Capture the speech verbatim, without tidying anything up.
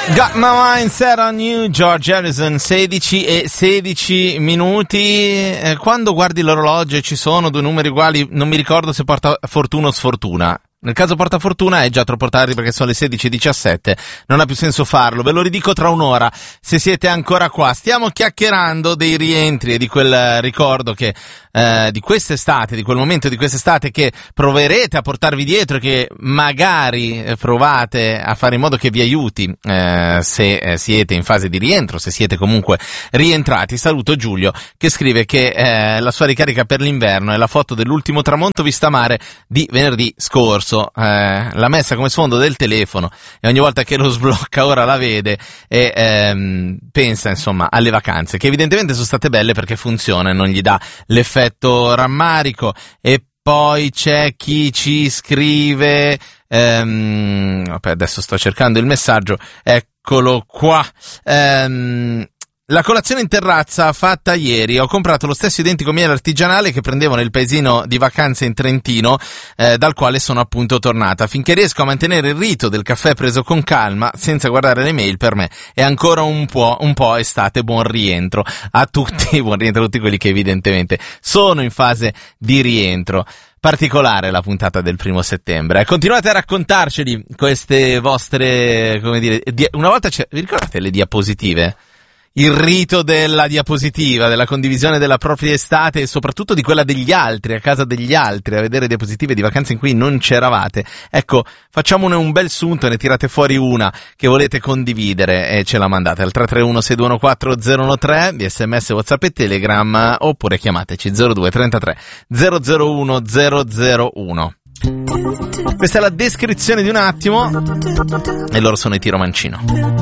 Got my mind set on you, George Harrison. Sedici e sedici minuti. Eh, quando guardi l'orologio e ci sono due numeri uguali, non mi ricordo se porta fortuna o sfortuna. Nel caso porta fortuna è già troppo tardi perché sono le sedici e diciassette, non ha più senso farlo, ve lo ridico tra un'ora se siete ancora qua. Stiamo chiacchierando dei rientri e di quel ricordo che eh, di quest'estate, di quel momento di quest'estate che proverete a portarvi dietro e che magari provate a fare in modo che vi aiuti eh, se eh, siete in fase di rientro, se siete comunque rientrati. Saluto Giulio che scrive che eh, la sua ricarica per l'inverno è la foto dell'ultimo tramonto vista a mare di venerdì scorso. Eh, l'ha messa come sfondo del telefono e ogni volta che lo sblocca ora la vede e ehm, pensa insomma alle vacanze che evidentemente sono state belle perché funziona e non gli dà l'effetto rammarico. E poi c'è chi ci scrive ehm, vabbè, adesso sto cercando il messaggio, eccolo qua. ehm, La colazione in terrazza fatta ieri, ho comprato lo stesso identico miele artigianale che prendevo nel paesino di vacanze in Trentino, eh, dal quale sono appunto tornata. Finché riesco a mantenere il rito del caffè preso con calma, senza guardare le mail, per me è ancora un po', un po' estate. Buon rientro a tutti, buon rientro a tutti quelli che evidentemente sono in fase di rientro. Particolare la puntata del primo settembre. Continuate a raccontarceli queste vostre, come dire, di- una volta c'è, vi ricordate le diapositive? Il rito della diapositiva, della condivisione della propria estate e soprattutto di quella degli altri, a casa degli altri, a vedere diapositive di vacanze in cui non c'eravate. Ecco, facciamone un bel sunto e ne tirate fuori una che volete condividere e ce la mandate al tre tre uno sei due uno quattro zero uno tre, di sms, WhatsApp e Telegram, oppure chiamateci zero due trentatré zero zero uno zero zero uno. Questa è la descrizione di un attimo e loro sono i Tiro Mancino.